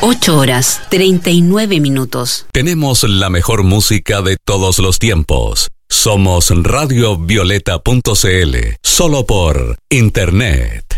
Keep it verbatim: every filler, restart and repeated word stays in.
ocho horas, treinta y nueve minutos. Tenemos la mejor música de todos los tiempos. Somos radio violeta punto c l, solo por Internet.